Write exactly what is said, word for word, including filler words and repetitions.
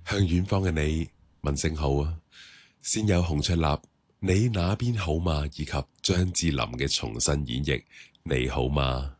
向遠方嘅你問聲好啊！先有洪卓立你那邊好嗎？以及張智霖嘅重新演繹你好嗎？